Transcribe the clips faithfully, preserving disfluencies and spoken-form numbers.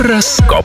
Гороскоп.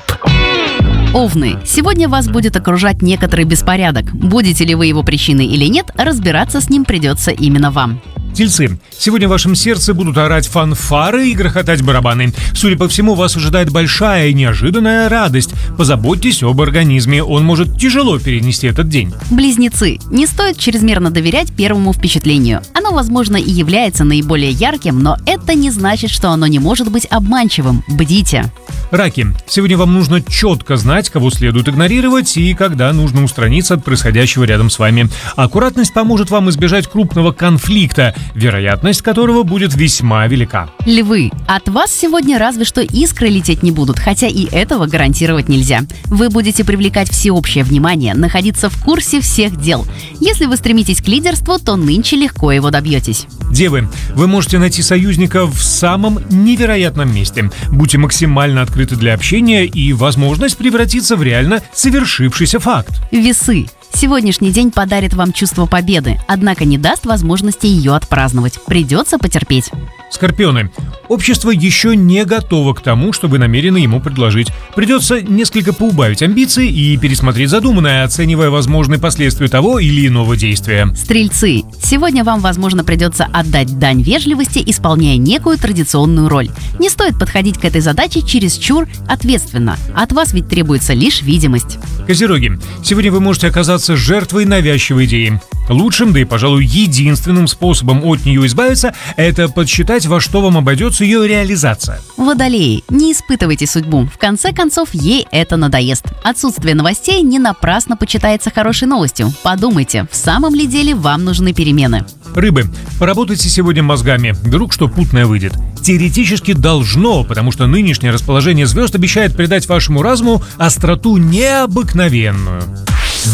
Овны. Сегодня вас будет окружать некоторый беспорядок. Будете ли вы его причиной или нет, разбираться с ним придется именно вам. Тельцы. Сегодня в вашем сердце будут орать фанфары и грохотать барабаны. Судя по всему, вас ожидает большая и неожиданная радость. Позаботьтесь об организме, он может тяжело перенести этот день. Близнецы. Не стоит чрезмерно доверять первому впечатлению. Оно, возможно, и является наиболее ярким, но это не значит, что оно не может быть обманчивым. Бдите. Раки. Сегодня вам нужно четко знать, кого следует игнорировать и когда нужно устраниться от происходящего рядом с вами. Аккуратность поможет вам избежать крупного конфликта, вероятность которого будет весьма велика. Львы. От вас сегодня разве что искры лететь не будут, хотя и этого гарантировать нельзя. Вы будете привлекать всеобщее внимание, находиться в курсе всех дел. Если вы стремитесь к лидерству, то нынче легко его добьетесь. Девы. Вы можете найти союзника в самом невероятном месте. Будьте максимально открыты для общения, и возможность превратиться в реально совершившийся факт. Весы. Сегодняшний день подарит вам чувство победы, однако не даст возможности ее отпраздновать. Придется потерпеть. Скорпионы. Общество еще не готово к тому, что вы намерены ему предложить. Придется несколько поубавить амбиции и пересмотреть задуманное, оценивая возможные последствия того или иного действия. Стрельцы. Сегодня вам, возможно, придется отдать дань вежливости, исполняя некую традиционную роль. Не стоит подходить к этой задаче чересчур ответственно. От вас ведь требуется лишь видимость. Козероги. Сегодня вы можете оказаться жертвой навязчивой идеи. Лучшим, да и, пожалуй, единственным способом от нее избавиться – это подсчитать, во что вам обойдется ее реализация. Водолеи. Не испытывайте судьбу. В конце концов, ей это надоест. Отсутствие новостей не напрасно почитается хорошей новостью. Подумайте, в самом ли деле вам нужны перемены. Рыбы. Поработайте сегодня мозгами. Вдруг что путное выйдет. Теоретически должно, потому что нынешнее расположение звезд обещает придать вашему разуму остроту необыкновенную.